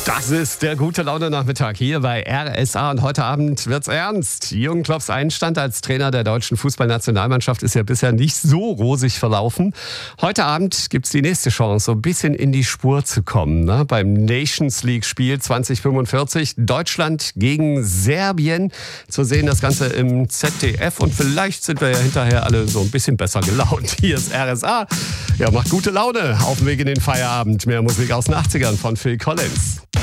Das ist der Gute-Laune-Nachmittag hier bei RSA und heute Abend wird's ernst. Jürgen Klopps Einstand als Trainer der deutschen Fußballnationalmannschaft ist ja bisher nicht so rosig verlaufen. Heute Abend gibt's die nächste Chance, so ein bisschen in die Spur zu kommen. Ne? Beim Nations League-Spiel 2045, Deutschland gegen Serbien. Zu sehen das Ganze im ZDF und vielleicht sind wir ja hinterher alle so ein bisschen besser gelaunt. Hier ist RSA. Ja, macht gute Laune auf dem Weg in den Feierabend. Mehr Musik aus den 80ern von Phil Collins.